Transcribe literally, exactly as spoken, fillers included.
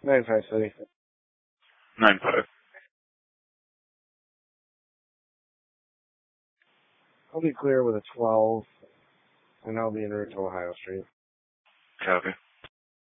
Nine five city. Nine five. I'll be clear with a twelve, and I'll be en route to Ohio Street. Copy.